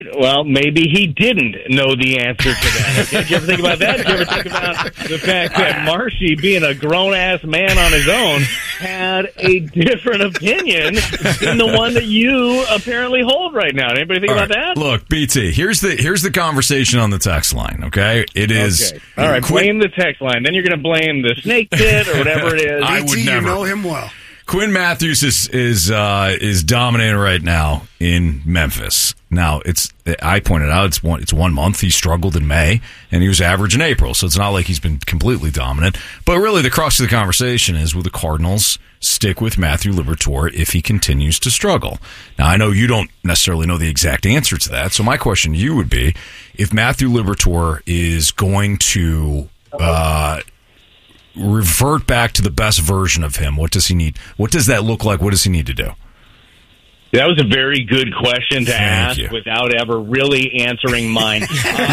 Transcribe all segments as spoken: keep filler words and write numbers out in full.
Well, maybe he didn't know the answer to that. Did you ever think about that? Did you ever think about the fact that Marshy, being a grown-ass man on his own, had a different opinion than the one that you apparently hold right now? Anybody think All about right. that? Look, B T, here's the here's the conversation on the text line, okay? It is... Okay. All right, Quinn, blame the text line. Then you're going to blame the snake pit or whatever it is. I would B T, never. You know him well. Quinn Matthews is is uh, is dominating right now in Memphis. Now, it's I pointed out it's one it's one month. He struggled in May, and he was average in April. So it's not like he's been completely dominant. But really, the crux of the conversation is, will the Cardinals stick with Matthew Liberatore if he continues to struggle? Now, I know you don't necessarily know the exact answer to that. So my question to you would be, if Matthew Liberatore is going to uh, revert back to the best version of him, what does he need? What does that look like? What does he need to do? That was a very good question to Thank ask you. without ever really answering mine. Uh,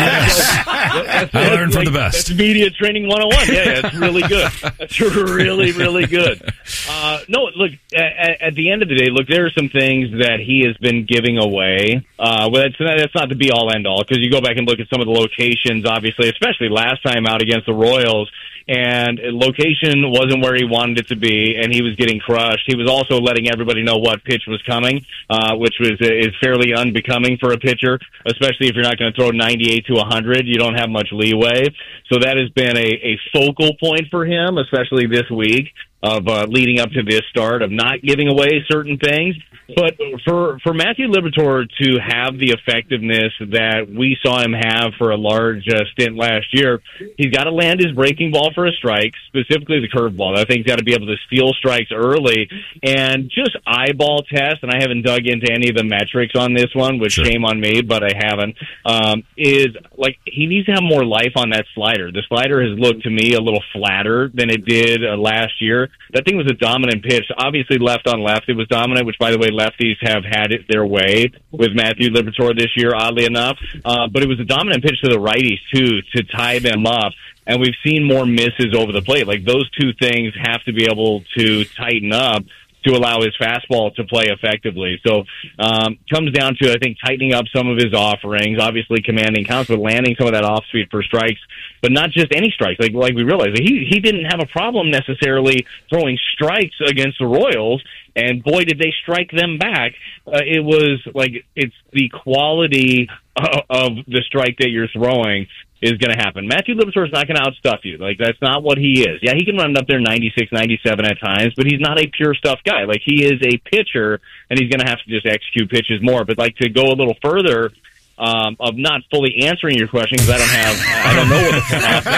I learned from the best. That's media training one oh one. Yeah, yeah, it's really good. That's really, really good. Uh, no, look, at, at the end of the day, look, there are some things that he has been giving away. Uh, well, that's, that's not the be-all, end-all, because you go back and look at some of the locations, obviously, especially last time out against the Royals, and location wasn't where he wanted it to be, and he was getting crushed. He was also letting everybody know what pitch was coming, uh, which was is fairly unbecoming for a pitcher, especially if you're not going to throw ninety-eight to one hundred. You don't have much leeway. So that has been a, a focal point for him, especially this week, of uh, leading up to this start, of not giving away certain things. But for for Matthew Liberatore to have the effectiveness that we saw him have for a large uh, stint last year, he's got to land his breaking ball for a strike, specifically the curveball. I think he's got to be able to steal strikes early and just eyeball test, and I haven't dug into any of the metrics on this one, which Sure. shame on me, but I haven't, um, is like he needs to have more life on that slider. The slider has looked to me a little flatter than it did uh, last year. That thing was a dominant pitch. Obviously, left on left, it was dominant, which, by the way, lefties have had it their way with Matthew Liberatore this year, oddly enough. Uh, but it was a dominant pitch to the righties, too, to tie them up. And we've seen more misses over the plate. Like, those two things have to be able to tighten up to allow his fastball to play effectively. So um comes down to, I think, tightening up some of his offerings, obviously commanding counts, but landing some of that off speed for strikes, but not just any strikes. Like like we realized, he he didn't have a problem necessarily throwing strikes against the Royals, and boy, did they strike them back. Uh, it was like, it's the quality of, of the strike that you're throwing is going to happen. Matthew Liberatore is not going to outstuff you. Like, that's not what he is. Yeah, he can run up there ninety-six, ninety-seven at times, but he's not a pure stuff guy. Like, he is a pitcher, and he's going to have to just execute pitches more. But, like, to go a little further, um, of not fully answering your question, because I don't have, I don't know what the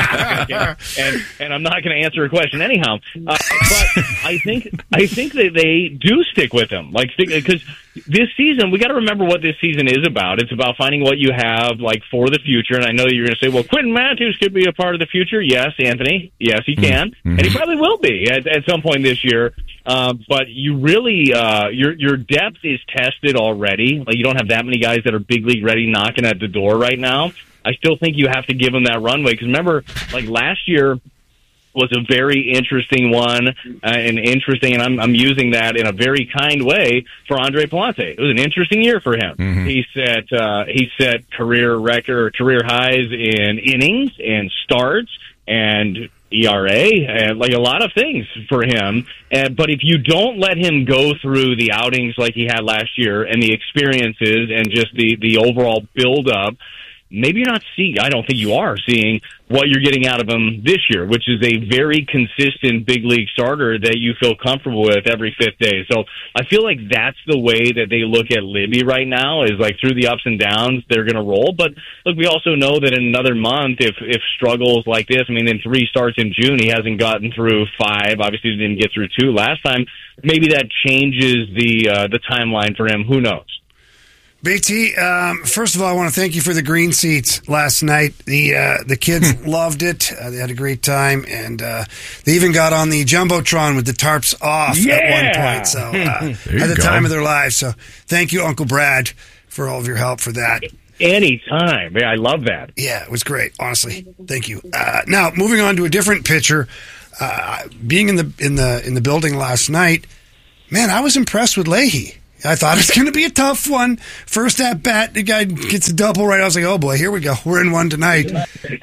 fuck, and and I'm not going to answer a question anyhow. Uh, but I think I think that they do stick with him, like, because this season, we got to remember what this season is about. It's about finding what you have, like, for the future. And I know that you're going to say, well, Quentin Matthews could be a part of the future. Yes, Anthony. Yes, he can, mm-hmm. and he probably will be at, at some point this year. Uh, but you really, uh, your your depth is tested already. Like, you don't have that many guys that are big league ready knocking at the door right now. I still think you have to give them that runway, because remember, like, last year was a very interesting one, uh, and interesting, and I'm, I'm using that in a very kind way for Andre Palante. It was an interesting year for him. Mm-hmm. He set uh, he set career record, career highs in innings and starts and E R A, and like a lot of things for him. And, but if you don't let him go through the outings like he had last year, and the experiences, and just the, the overall build-up, maybe you're not seeing, I don't think you are seeing what you're getting out of him this year, which is a very consistent big league starter that you feel comfortable with every fifth day. So I feel like that's the way that they look at Libby right now, is like, through the ups and downs, they're going to roll. But look, we also know that in another month, if, if struggles like this, I mean, in three starts in June, he hasn't gotten through five. Obviously, he didn't get through two last time. Maybe that changes the, uh, the timeline for him. Who knows? B T, um, first of all, I want to thank you for the green seats last night. The uh, the kids loved it. Uh, they had a great time, and uh, they even got on the Jumbotron with the tarps off yeah! at one point. So uh, at the go. time of their lives. So thank you, Uncle Brad, for all of your help for that. Anytime. Yeah, I love that. Yeah, it was great, honestly. Thank you. Uh, now, moving on to a different pitcher. Uh, being in the in the in the building last night, man, I was impressed with Leahy. I thought it's going to be a tough one. First at bat, the guy gets a double right. I was like, oh boy, here we go. We're in one tonight.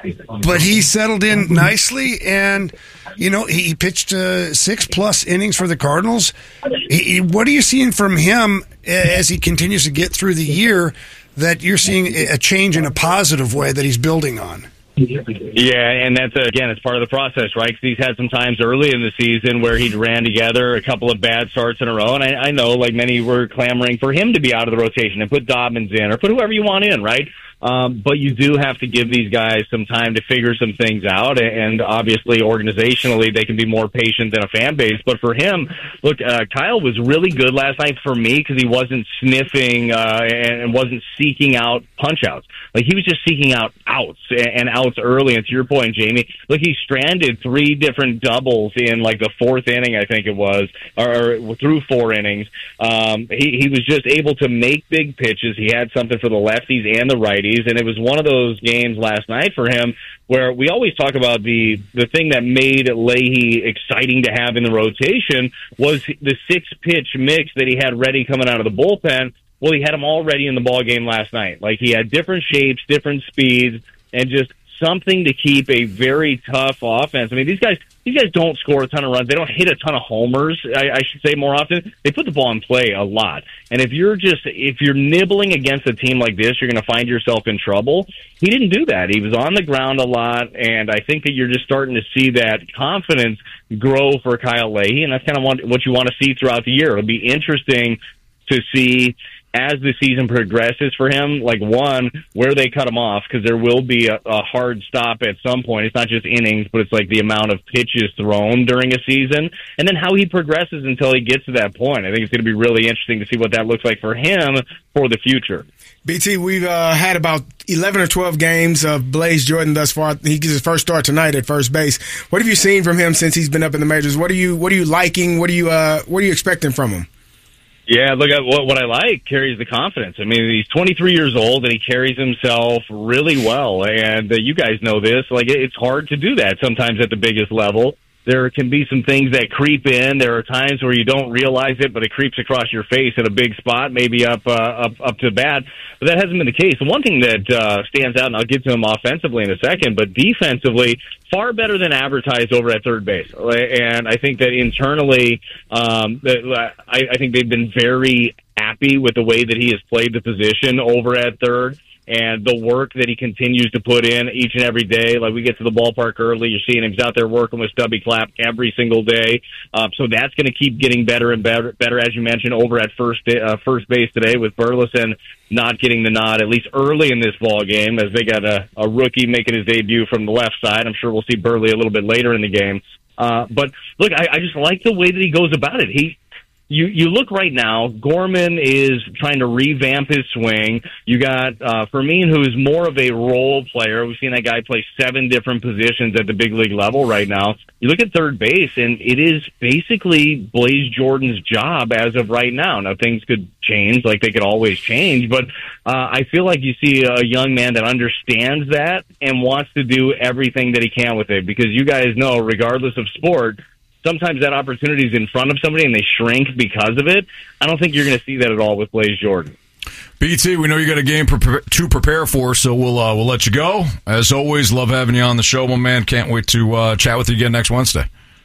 But he settled in nicely, and you know he pitched uh, six plus innings for the Cardinals. He, what are you seeing from him as he continues to get through the year that you're seeing a change in a positive way that he's building on? Yeah, and that's, uh, again, it's part of the process, right? Because he's had some times early in the season where he ran together a couple of bad starts in a row, and I, I know, like, many were clamoring for him to be out of the rotation and put Dobbins in or put whoever you want in, right? Um, but you do have to give these guys some time to figure some things out, and obviously, organizationally, they can be more patient than a fan base. But for him, look, uh, Kyle was really good last night for me because he wasn't sniffing uh, and wasn't seeking out punch-outs. Like, he was just seeking out outs and outs early. And to your point, Jamie, look, he stranded three different doubles in, like, the fourth inning, I think it was, or, or through four innings. Um, he, he was just able to make big pitches. He had something for the lefties and the righties. And it was one of those games last night for him where we always talk about the the thing that made Leahy exciting to have in the rotation was the six-pitch mix that he had ready coming out of the bullpen. Well, he had them all ready in the ball game last night. Like, he had different shapes, different speeds, and just something to keep a very tough offense. I mean, these guys these guys don't score a ton of runs. They don't hit a ton of homers, I, I should say more often. They put the ball in play a lot. And if you're just if you're nibbling against a team like this, you're going to find yourself in trouble. He didn't do that. He was on the ground a lot, and I think that you're just starting to see that confidence grow for Kyle Leahy, and that's kind of what you want to see throughout the year. It'll be interesting to see as the season progresses for him, like, one, where they cut him off, because there will be a, a hard stop at some point. It's not just innings, but it's like the amount of pitches thrown during a season, and then how he progresses until he gets to that point. I think it's going to be really interesting to see what that looks like for him for the future. B T, we've uh, had about eleven or twelve games of Blaze Jordan thus far. He gets his first start tonight at first base. What have you seen from him since he's been up in the majors? What are you What are you liking? What are you uh, What are you expecting from him? Yeah, look, at what, what I like carries the confidence. I mean, he's twenty-three years old, and he carries himself really well. And uh, you guys know this. Like, it's hard to do that sometimes at the biggest level. There can be some things that creep in. There are times where you don't realize it, but it creeps across your face at a big spot, maybe up uh, up up to bat. But that hasn't been the case. The one thing that uh, stands out, and I'll get to him offensively in a second, but defensively, far better than advertised over at third base. And I think that internally, um, that I, I think they've been very happy with the way that he has played the position over at third. And the work that he continues to put in each and every day. Like, we get to the ballpark early, you're seeing him he's out there working with Stubby Clapp every single day. Uh, so that's going to keep getting better and better, better, as you mentioned, over at first uh, first base today with Burleson not getting the nod, at least early in this ball game, as they got a, a rookie making his debut from the left side. I'm sure we'll see Burley a little bit later in the game. Uh, but, look, I, I just like the way that he goes about it. He You you look right now, Gorman is trying to revamp his swing. You got uh, Fermin, who is more of a role player. We've seen that guy play seven different positions at the big league level right now. You look at third base, and it is basically Blaze Jordan's job as of right now. Now, things could change, like they could always change, but uh, I feel like you see a young man that understands that and wants to do everything that he can with it, because you guys know, regardless of sport, sometimes that opportunity is in front of somebody and they shrink because of it. I don't think you're going to see that at all with Blaze Jordan. B T, we know you got a game pre- to prepare for, so we'll uh, we'll let you go. As always, love having you on the show, my man. Can't wait to uh, chat with you again next Wednesday.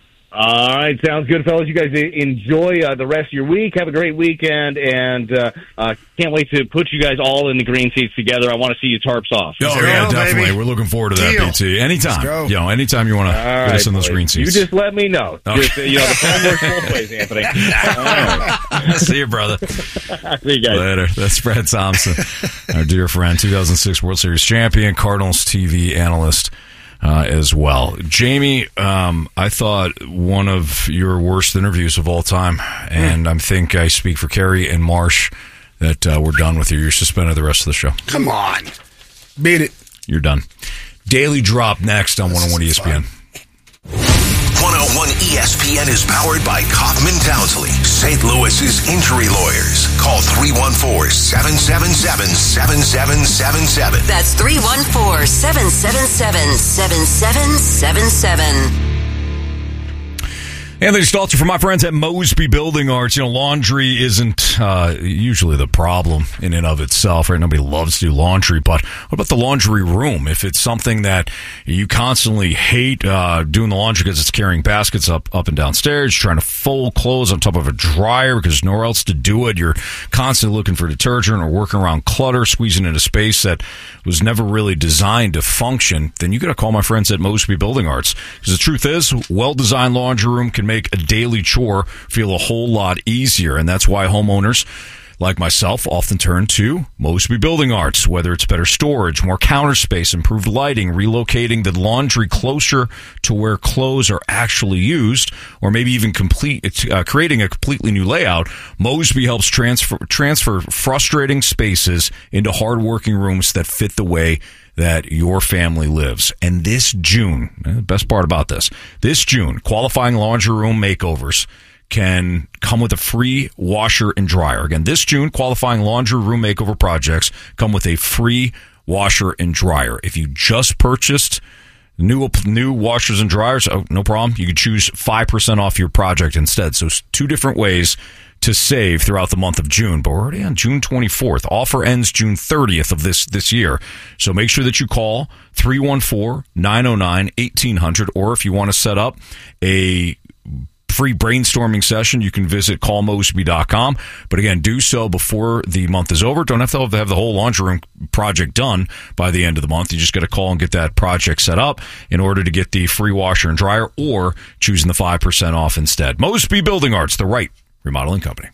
All right, sounds good, fellas. You guys enjoy uh, the rest of your week. Have a great weekend, and uh, uh, can't wait to put you guys all in the green seats together. I want to see you tarps off. Oh, Zero, yeah, definitely. baby. We're looking forward to that, Deal. B T. Anytime. You know, anytime you want to get right, us in those boys. green seats. You just let me know. Okay. Just, uh, you know, the phone works both ways, Anthony. All right. See you, brother. See you guys. Later. That's Brad Thompson, our dear friend, two thousand six World Series champion, Cardinals T V analyst uh, as well. Jamie, um, I thought one of your worst interviews of all time, and I think I speak for Kerry and Marsh that uh, we're done with you. You're suspended the rest of the show. Come on. Beat it. You're done. Daily Drop next on one oh one E S P N. one oh one E S P N is powered by Kaufman Townsley, Saint Louis's injury lawyers. Call three one four, seven seven seven, seven seven seven seven. That's three one four, seven seven seven, seven seven seven seven. Anthony Stalter from my friends at Mosby Building Arts. You know, laundry isn't not uh, usually the problem in and of itself, right? Nobody loves to do laundry, but what about the laundry room? If it's something that you constantly hate uh, doing the laundry because it's carrying baskets up, up and downstairs, trying to fold clothes on top of a dryer because there's nowhere else to do it, you're constantly looking for detergent or working around clutter, squeezing in a space that was never really designed to function, then you got to call my friends at Mosby Building Arts. Because the truth is, well-designed laundry room can make a daily chore feel a whole lot easier, and that's why homeowners like myself often turn to Mosby Building Arts, whether it's better storage, more counter space, improved lighting, relocating the laundry closer to where clothes are actually used, or maybe even complete uh, creating a completely new layout. Mosby helps transfer transfer frustrating spaces into hard-working rooms that fit the way that your family lives. And this June, the best part about this, this June, qualifying laundry room makeovers can come with a free washer and dryer. Again, this June, qualifying laundry room makeover projects come with a free washer and dryer. If you just purchased new new washers and dryers, oh, no problem. You can choose five percent off your project instead. So two different ways to save throughout the month of June, but we're already on June twenty-fourth. Offer ends June thirtieth of this this year. So make sure that you call three one four, nine oh nine, eighteen hundred, or if you want to set up a free brainstorming session, you can visit call mosby dot com. But again, do so before the month is over. Don't have to have the whole laundry room project done by the end of the month. You just got to call and get that project set up in order to get the free washer and dryer, or choosing the five percent off instead. Mosby Building Arts, the right remodeling company.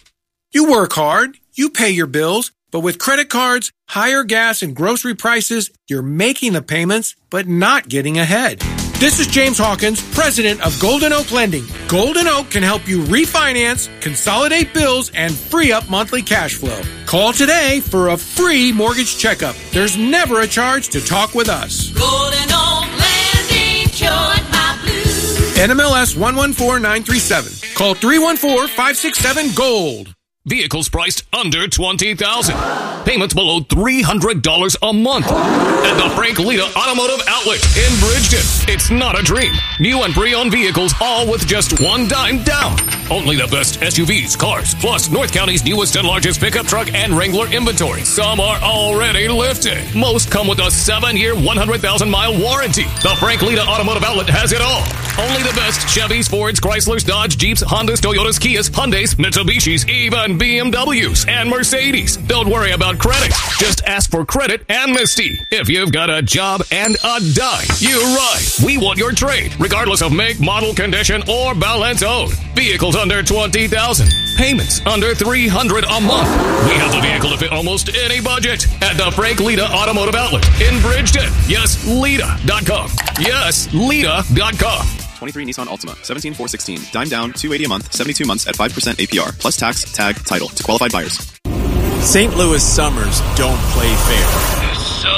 You work hard, you pay your bills, but with credit cards, higher gas and grocery prices, you're making the payments, but not getting ahead. This is James Hawkins, president of Golden Oak Lending. Golden Oak can help you refinance, consolidate bills, and free up monthly cash flow. Call today for a free mortgage checkup. There's never a charge to talk with us. Golden Oak Lending, cured my blues. N M L S one one four nine three seven. Call three one four, five six seven, GOLD. Vehicles priced under twenty thousand dollars. Payments below three hundred dollars a month. At the Frank Lita Automotive Outlet in Bridgeton. It's not a dream. New and pre-owned vehicles, all with just one dime down. Only the best S U Vs, cars, plus North County's newest and largest pickup truck and Wrangler inventory. Some are already lifted. Most come with a seven-year, one hundred thousand mile warranty. The Frank Lita Automotive Outlet has it all. Only the best Chevys, Fords, Chryslers, Dodge, Jeeps, Hondas, Toyotas, Kias, Hyundais, Mitsubishis, even B M Ws and Mercedes. Don't worry about credit. Just ask for credit and Misty. If you've got a job and a dime, you're right. We want your trade, regardless of make, model, condition, or balance owed. Vehicles under twenty thousand dollars. Payments under three hundred dollars a month. We have the vehicle to fit almost any budget at the Frank Lita Automotive Outlet in Bridgeton. Yes, Lita dot com. Yes, Lita dot com. twenty-three Nissan Altima, seventeen four sixteen, dime down, two hundred eighty dollars a month, seventy-two months at five percent A P R, plus tax, tag, title to qualified buyers. Saint Louis summers don't play fair. It's so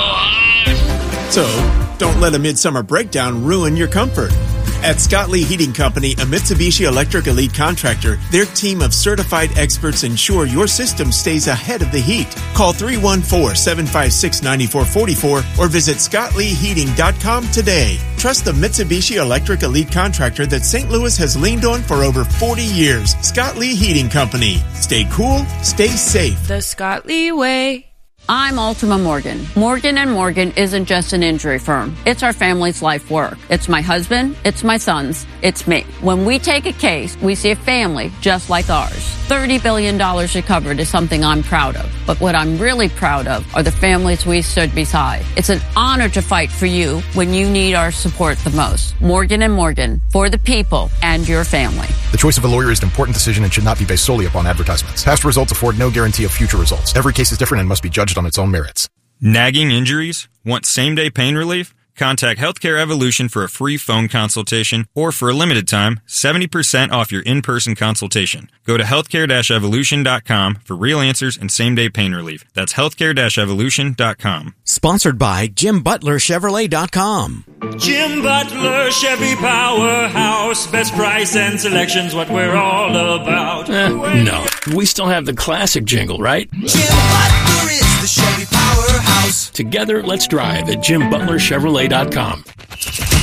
hot. So, don't let a midsummer breakdown ruin your comfort. At Scott Lee Heating Company, a Mitsubishi Electric Elite contractor, their team of certified experts ensure your system stays ahead of the heat. Call three one four, seven five six, nine four four four or visit scott lee heating dot com today. Trust the Mitsubishi Electric Elite contractor that Saint Louis has leaned on for over forty years. Scott Lee Heating Company. Stay cool, stay safe. The Scott Lee way. I'm Ultima Morgan. Morgan and Morgan isn't just an injury firm. It's our family's life work. It's my husband. It's my sons. It's me. When we take a case, we see a family just like ours. thirty billion dollars recovered is something I'm proud of. But what I'm really proud of are the families we stood beside. It's an honor to fight for you when you need our support the most. Morgan and Morgan, for the people and your family. The choice of a lawyer is an important decision and should not be based solely upon advertisements. Past results afford no guarantee of future results. Every case is different and must be judged on its own merits. Nagging injuries? Want same-day pain relief? Contact Healthcare Evolution for a free phone consultation, or for a limited time, seventy percent off your in-person consultation. Go to healthcare dash evolution dot com for real answers and same-day pain relief. That's healthcare dash evolution dot com. Sponsored by Jim Butler Chevrolet dot com. Jim Butler Chevy Powerhouse. Best price and selection's what we're all about. Eh, no. We still have the classic jingle, right? Jim Butler is the Chevy Powerhouse. Together, let's drive at Jim Butler Chevrolet dot com.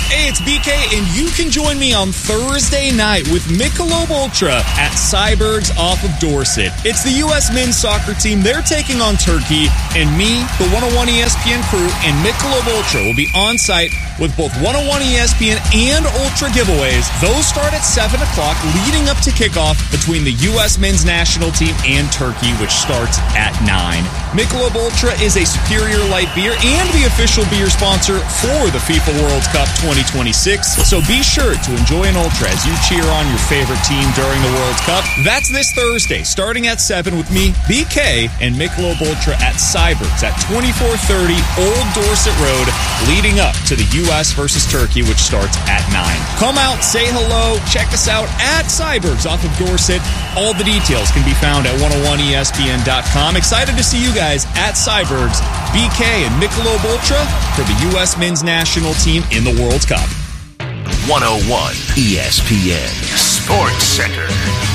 Hey, it's B K, and you can join me on Thursday night with Michelob Ultra at Cyberg's off of Dorset. It's the U S men's soccer team. They're taking on Turkey, and me, the one oh one E S P N crew, and Michelob Ultra will be on site with both one oh one E S P N and Ultra giveaways. Those start at seven o'clock, leading up to kickoff between the U S men's national team and Turkey, which starts at nine. Michelob Ultra is a superior light beer and the official beer sponsor for the FIFA World Cup twenty twenty-six. So be sure to enjoy an Ultra as you cheer on your favorite team during the World Cup. That's this Thursday, starting at seven with me, B K, and Michelob Ultra at Cyberg's at twenty-four thirty Old Dorset Road, leading up to the U S versus Turkey, which starts at nine. Come out, say hello, check us out at Cyberg's off of Dorset. All the details can be found at one oh one E S P N dot com. Excited to see you guys at Cyberg's, B K and Michelob Ultra for the U S men's national team in the World Cup. one oh one E S P N Sports Center.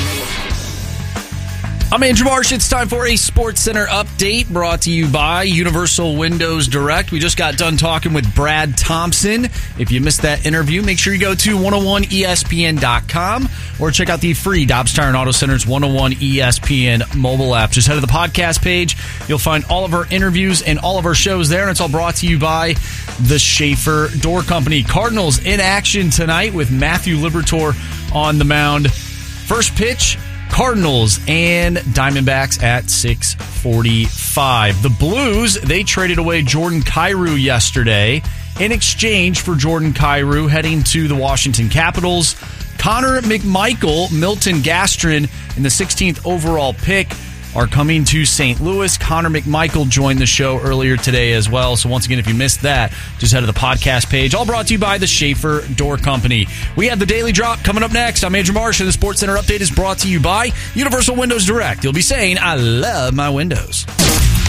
I'm Andrew Marsh. It's time for a Sports Center update brought to you by Universal Windows Direct. We just got done talking with Brad Thompson. If you missed that interview, make sure you go to one oh one E S P N dot com or check out the free Dobbs Tire and Auto Center's one oh one E S P N mobile app. Just head to the podcast page. You'll find all of our interviews and all of our shows there, and it's all brought to you by the Schaefer Door Company. Cardinals in action tonight with Matthew Liberatore on the mound. First pitch, Cardinals and Diamondbacks at six forty-five. The Blues, they traded away Jordan Kyrou yesterday in exchange for Jordan Kyrou heading to the Washington Capitals. Connor McMichael, Milton Gastrin, and the sixteenth overall pick are coming to Saint Louis. Connor McMichael joined the show earlier today as well. So once again, if you missed that, just head to the podcast page. All brought to you by the Schaefer Door Company. We have the Daily Drop coming up next. I'm Andrew Marsh, and the Sports Center update is brought to you by Universal Windows Direct. You'll be saying, I love my windows.